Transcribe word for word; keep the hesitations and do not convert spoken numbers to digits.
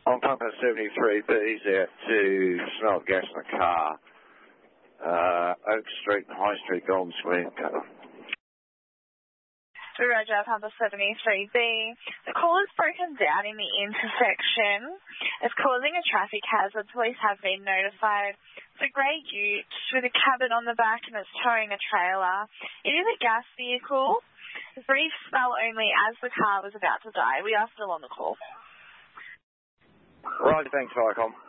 On Papa seventy-three B's out to smell gas in the car. Uh, Oak Street and High Street, Golden Square, cover. Roger, Papa seventy-three B. The call is broken down in the intersection. It's causing a traffic hazard. Police have been notified. It's a grey ute with a cabin on the back and it's towing a trailer. It is a gas vehicle. Brief smell only as the car was about to die. We are still on the call. Right, thanks, Vicom.